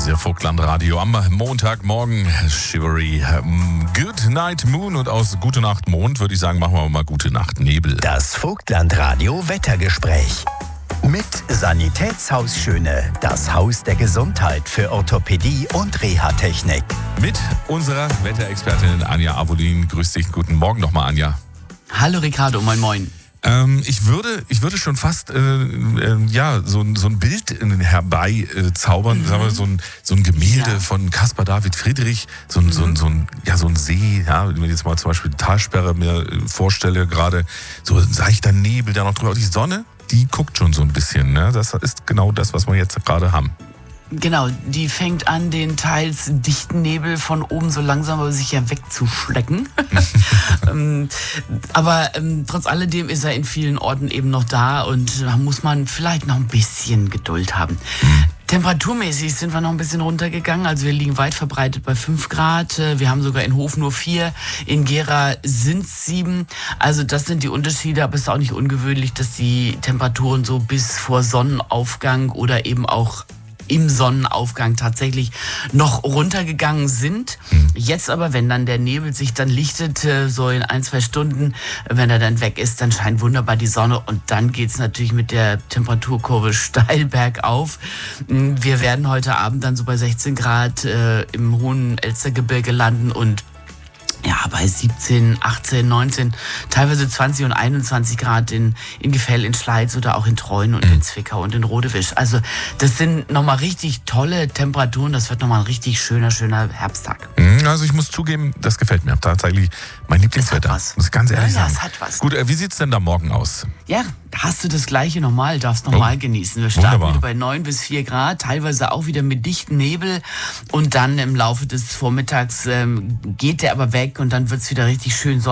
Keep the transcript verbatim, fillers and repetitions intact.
ist ja Vogtland-Radio am Montagmorgen. Shivery Good Night Moon, und aus Gute Nacht Mond würde ich sagen, machen wir mal Gute Nacht Nebel. Das Vogtland-Radio Wettergespräch. Mit Sanitätshaus Schöne, das Haus der Gesundheit für Orthopädie und Reha-Technik. Mit unserer Wetterexpertin Anja Avolin. Grüß dich, guten Morgen nochmal, Anja. Hallo Ricardo, moin moin. Ähm, ich würde, ich würde schon fast äh, äh, ja, so, so ein Bild herbei äh, zaubern, mhm. sagen wir, so ein, so ein Gemälde ja. von Caspar David Friedrich, so ein, mhm. so ein, so ein, ja, so ein See, ja, wenn ich jetzt mal zum Beispiel die Talsperre mir vorstelle, gerade so ein seichter Nebel, der noch drüber, die Sonne, die guckt schon so ein bisschen, ne? Das ist genau das, was wir jetzt gerade haben. Genau, die fängt an, den teils dichten Nebel von oben so langsam aber sicher wegzuschlecken. ähm, aber ähm, trotz alledem ist er in vielen Orten eben noch da, und da muss man vielleicht noch ein bisschen Geduld haben. Mhm. Temperaturmäßig sind wir noch ein bisschen runtergegangen, also wir liegen weit verbreitet bei fünf Grad, wir haben sogar in Hof nur vier, in Gera sind es sieben, also das sind die Unterschiede, aber es ist auch nicht ungewöhnlich, dass die Temperaturen so bis vor Sonnenaufgang oder eben auch im Sonnenaufgang tatsächlich noch runtergegangen sind. Mhm. Jetzt aber, wenn dann der Nebel sich dann lichtet, so in ein, zwei Stunden, wenn er dann weg ist, dann scheint wunderbar die Sonne, und dann geht's natürlich mit der Temperaturkurve steil bergauf. Wir werden heute Abend dann so bei sechzehn Grad äh, im hohen Elstergebirge landen und ja, bei siebzehn, achtzehn, neunzehn, teilweise zwanzig und einundzwanzig Grad in, in Gefell, in Schleiz oder auch in Treuen und mhm. in Zwickau und in Rodewisch. Also das sind nochmal richtig tolle Temperaturen. Das wird nochmal ein richtig schöner, schöner Herbsttag. Also ich muss zugeben, das gefällt mir tatsächlich mein Lieblingswetter. Das hat was. Muss ich ganz ehrlich ja, ja, sagen. es hat was. Gut, wie sieht's denn da morgen aus? Ja, hast du das Gleiche normal, darfst normal oh, genießen. Wir starten wunderbar. wieder bei neun bis vier Grad, teilweise auch wieder mit dichtem Nebel, und dann im Laufe des Vormittags ähm, geht der aber weg, und dann wird's wieder richtig schön sonnig.